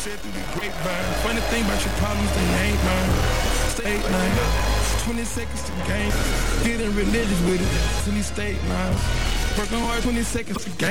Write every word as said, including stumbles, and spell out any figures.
said through the grapevine. Funny thing about your problems, they ain't mine. State line, twenty seconds to game. Getting religious with it, till he state lines. Working hard, twenty seconds to game.